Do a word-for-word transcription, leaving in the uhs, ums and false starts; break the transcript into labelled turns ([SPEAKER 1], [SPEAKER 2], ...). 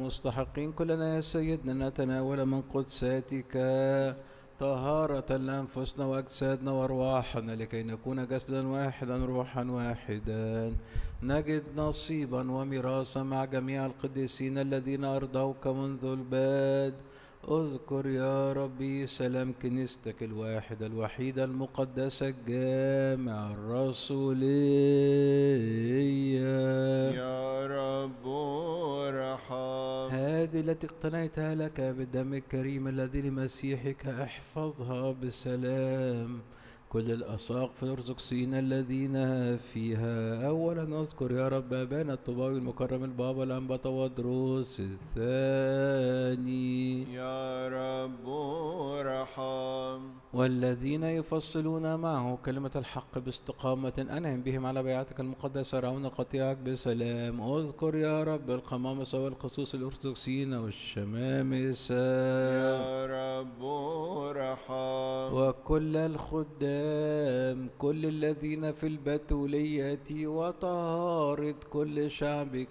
[SPEAKER 1] مستحقين كلنا يا سيدنا نتناول من قدساتك طهارة لأنفسنا وأجسادنا وأرواحنا لكي نكون جسدا واحدا روحا واحدا، نجد نصيبا وميراثا مع جميع القديسين الذين أرضوك منذ البدء. اذكر يا ربي سلام كنيستك الواحدة الوحيدة المقدسة الجامعة الرسولية
[SPEAKER 2] يا رب ارحم.
[SPEAKER 1] هذه التي اقتنيتها لك بالدم الكريم الذي لمسيحك احفظها بسلام كل الأساقفة الأرثوذكسيين الذين فيها. أولا نذكر يا رب أبانا الطباوي المكرم البابا الأنبا تودروس الثاني
[SPEAKER 2] يا رب ارحم.
[SPEAKER 1] والذين يفصلون معه كلمة الحق باستقامة أنعم بهم على بيعتك المقدسة رعون قطيعك بسلام. اذكر يا رب القمامسة والخصوص الأرثوذكسيين والشمامسة
[SPEAKER 2] يا رب ارحم.
[SPEAKER 1] وكل الخدام كل الذين في البتولية وطهارة كل شعبك